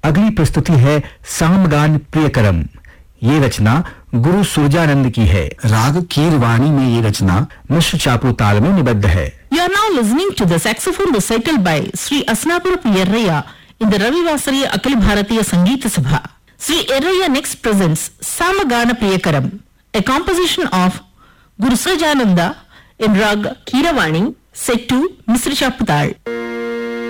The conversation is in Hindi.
अगली प्रस्तुति है सामगान प्रियकरम। ये रचना गुरु सूरजानंद की है। राग कीरवाणी में ये रचना मिश्र चापू ताल में निबद्ध है। You are now listening to the saxophone recital by Sri Asnapura Yerraya in the Ravivasari Akhil Bharatiya Sangeeta Sabha. Sri Yerraya next presents Samagana Priyakaram, a composition of Guru Surjananda in Rag Keeravani, set to Misra Chaputal.